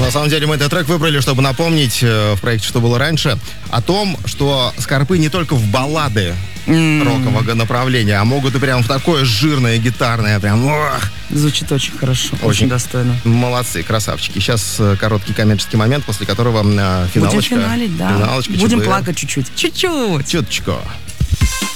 На самом деле мы этот трек выбрали, чтобы напомнить в проекте «Что было раньше» о том, что Скорпы не только в баллады рокового направления, а могут и прям в такое жирное гитарное, прям... Звучит очень хорошо, очень достойно. Молодцы, красавчики. Сейчас короткий коммерческий момент, после которого финалочка. Будем финалить, да. Финалочка, будем ЧБР. Плакать чуть-чуть. Чуть-чуть. Чуточку.